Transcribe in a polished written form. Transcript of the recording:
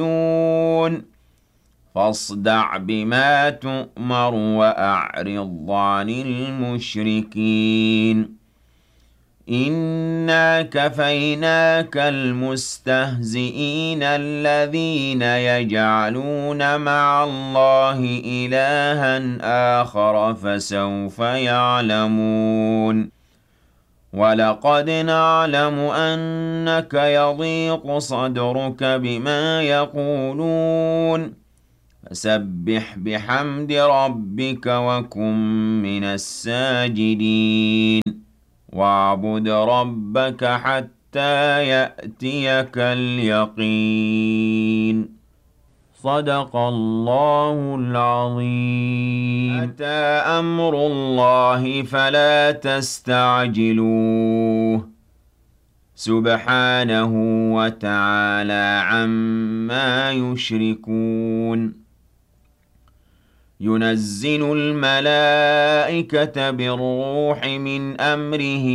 فاصدع بما تؤمر وأعرض عن المشركين إنا كفيناك المستهزئين الذين يجعلون مع الله إلها آخر فسوف يعلمون ولقد نعلم أنك يضيق صدرك بما يقولون فسبح بحمد ربك وكن من الساجدين واعبد ربك حتى يأتيك اليقين صدق الله العظيم أتى أمر الله فلا تستعجلوه سبحانه وتعالى عما يشركون ينزل الملائكة بالروح من أمره